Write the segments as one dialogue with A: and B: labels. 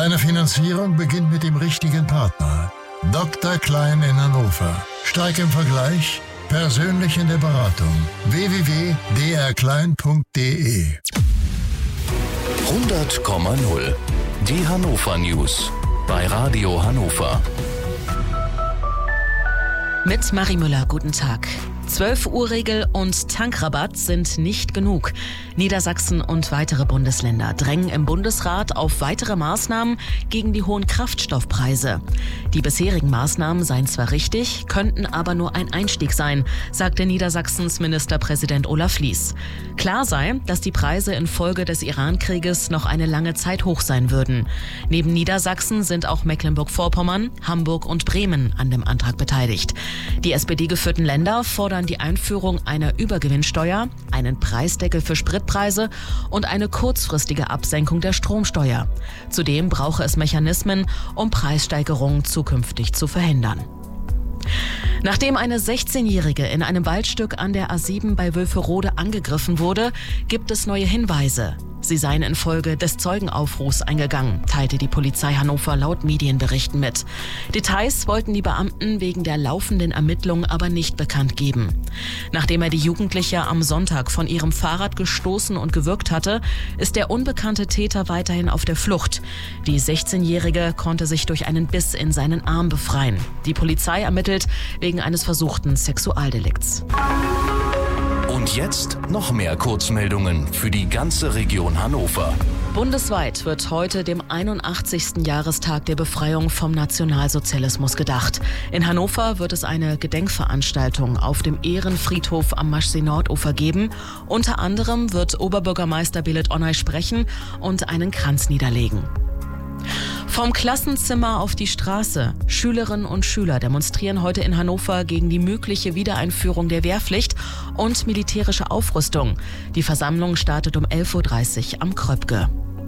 A: Deine Finanzierung beginnt mit dem richtigen Partner. Dr. Klein in Hannover. Stark im Vergleich, persönlich in der Beratung. www.drklein.de
B: 100,0. Die Hannover News bei Radio Hannover.
C: Mit Marie Müller, guten Tag. 12-Uhr-Regel und Tankrabatt sind nicht genug. Niedersachsen und weitere Bundesländer drängen im Bundesrat auf weitere Maßnahmen gegen die hohen Kraftstoffpreise. Die bisherigen Maßnahmen seien zwar richtig, könnten aber nur ein Einstieg sein, sagte Niedersachsens Ministerpräsident Olaf Lies. Klar sei, dass die Preise infolge des Iran-Krieges noch eine lange Zeit hoch sein würden. Neben Niedersachsen sind auch Mecklenburg-Vorpommern, Hamburg und Bremen an dem Antrag beteiligt. Die SPD-geführten Länder fordern die Einführung einer Übergewinnsteuer, einen Preisdeckel für Spritpreise und eine kurzfristige Absenkung der Stromsteuer. Zudem brauche es Mechanismen, um Preissteigerungen zukünftig zu verhindern. Nachdem eine 16-Jährige in einem Waldstück an der A7 bei Wülferode angegriffen wurde, gibt es neue Hinweise. Sie seien infolge des Zeugenaufrufs eingegangen, teilte die Polizei Hannover laut Medienberichten mit. Details wollten die Beamten wegen der laufenden Ermittlungen aber nicht bekannt geben. Nachdem er die Jugendliche am Sonntag von ihrem Fahrrad gestoßen und gewürgt hatte, ist der unbekannte Täter weiterhin auf der Flucht. Die 16-Jährige konnte sich durch einen Biss in seinen Arm befreien. Die Polizei ermittelt wegen eines versuchten Sexualdelikts.
B: Und jetzt noch mehr Kurzmeldungen für die ganze Region Hannover.
C: Bundesweit wird heute dem 81. Jahrestag der Befreiung vom Nationalsozialismus gedacht. In Hannover wird es eine Gedenkveranstaltung auf dem Ehrenfriedhof am Maschsee-Nordufer geben. Unter anderem wird Oberbürgermeister Belit Onay sprechen und einen Kranz niederlegen. Vom Klassenzimmer auf die Straße. Schülerinnen und Schüler demonstrieren heute in Hannover gegen die mögliche Wiedereinführung der Wehrpflicht und militärische Aufrüstung. Die Versammlung startet um 11.30 Uhr am Kröpke.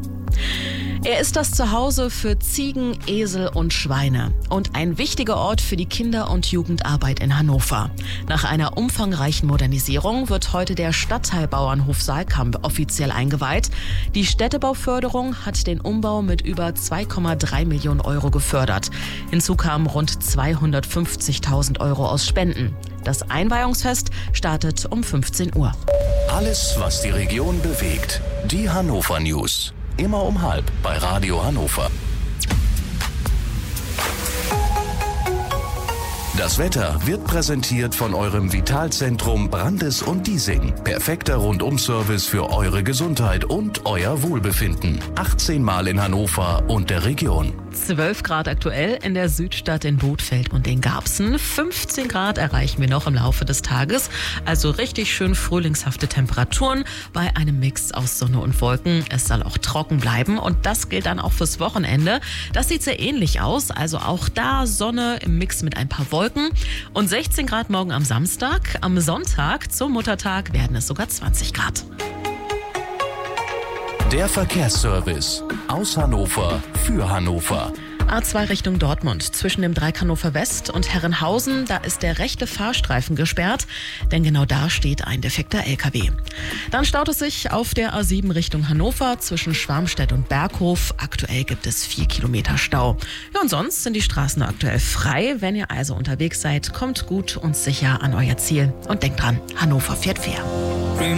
C: Er ist das Zuhause für Ziegen, Esel und Schweine und ein wichtiger Ort für die Kinder- und Jugendarbeit in Hannover. Nach einer umfangreichen Modernisierung wird heute der Stadtteilbauernhof Saalkamp offiziell eingeweiht. Die Städtebauförderung hat den Umbau mit über 2,3 Millionen Euro gefördert. Hinzu kamen rund 250.000 Euro aus Spenden. Das Einweihungsfest startet um 15 Uhr.
B: Alles, was die Region bewegt. Die Hannover News. Immer um 12:30 bei Radio Hannover. Das Wetter wird präsentiert von eurem Vitalzentrum Brandes und Diesing. Perfekter Rundum-Service für eure Gesundheit und euer Wohlbefinden. 18 Mal in Hannover und der Region.
C: 12 Grad aktuell in der Südstadt in Bothfeld und in Garbsen. 15 Grad erreichen wir noch im Laufe des Tages. Also richtig schön frühlingshafte Temperaturen bei einem Mix aus Sonne und Wolken. Es soll auch trocken bleiben und das gilt dann auch fürs Wochenende. Das sieht sehr ähnlich aus. Also auch da Sonne im Mix mit ein paar Wolken. Und 16 Grad morgen am Samstag. Am Sonntag zum Muttertag werden es sogar 20 Grad.
B: Der Verkehrsservice aus Hannover für Hannover.
C: A2 Richtung Dortmund. Zwischen dem Dreieck Hannover West und Herrenhausen, da ist der rechte Fahrstreifen gesperrt, denn genau da steht ein defekter LKW. Dann staut es sich auf der A7 Richtung Hannover zwischen Schwarmstedt und Berghof. Aktuell gibt es 4 Kilometer Stau. Ja, und sonst sind die Straßen aktuell frei. Wenn ihr also unterwegs seid, kommt gut und sicher an euer Ziel. Und denkt dran, Hannover fährt fair.